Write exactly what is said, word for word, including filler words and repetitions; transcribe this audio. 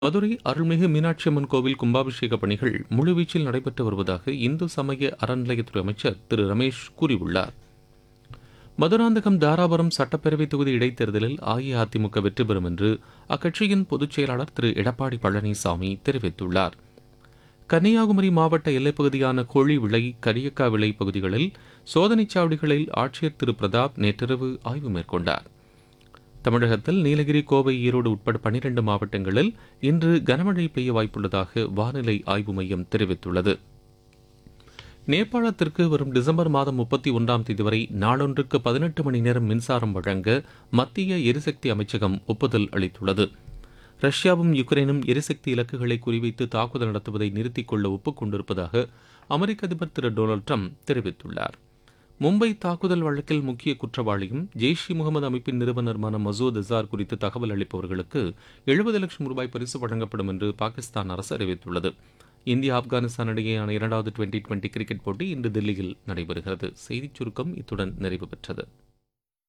மதுரை அருள்மிகு மீனாட்சி அம்மன் கோவில் கும்பாபிஷேக பணிகள் முழுவீச்சில் நடைபெற்று வருவதாக இந்து சமய அறநிலையத்துறை அமைச்சர் திரு ரமேஷ் கூறியுள்ளார். மதுராந்தகம் தாராபுரம் சட்டப்பேரவை தொகுதி இடைத்தேர்தலில் அஇஅதிமுக வெற்றி பெறும் என்று அக்கட்சியின் பொதுச் செயலாளர் திரு எடப்பாடி பழனிசாமி தெரிவித்துள்ளார். கன்னியாகுமரி மாவட்ட எல்லைப்பகுதியான கோழிவிளை, கரியக்காவிளை பகுதிகளில் சோதனைச் சாவடிகளில் ஆட்சியர் திரு பிரதாப் நேற்றிரவு ஆய்வு மேற்கொண்டார். தமிழகத்தில் நீலகிரி, கோவை, ஈரோடு உட்பட பனிரண்டு மாவட்டங்களில் இன்று கனமழை பெய்ய வாய்ப்புள்ளதாக வானிலை ஆய்வு மையம் தெரிவித்துள்ளது. நேபாளத்திற்கு வரும் டிசம்பர் மாதம் முப்பத்தி ஒன்றாம் தேதி வரை நாளொன்றுக்கு பதினெட்டு மணி நேரம் மின்சாரம் வழங்க மத்திய எரிசக்தி அமைச்சகம் ஒப்புதல் அளித்துள்ளது. ரஷ்யாவும் யுக்ரைனும் எரிசக்தி இலக்குகளை குறிவைத்து தாக்குதல் நடத்துவதை நிறுத்திக் கொள்ள ஒப்புக் கொண்டிருப்பதாக அமெரிக்க அதிபர் திரு டொனால்டு ட்ரம்ப் தெரிவித்துள்ளார். மும்பை தாக்குதல் வழக்கில் முக்கிய குற்றவாளியும் ஜெய்ஷ் இ முகமது அமைப்பின் நிறுவனருமான மசூத் அசார் குறித்து தகவல் அளிப்பவர்களுக்கு எழுபது லட்சம் ரூபாய் பரிசு வழங்கப்படும் என்று பாகிஸ்தான் அரசு அறிவித்துள்ளது. இந்தியா ஆப்கானிஸ்தான் இடையேயான இரண்டாவது டுவெண்டி டுவெண்டி கிரிக்கெட் போட்டி இன்று தில்லியில் நடைபெறுகிறது. செய்திச் சுருக்கம் இத்துடன் நிறைவு பெற்றது.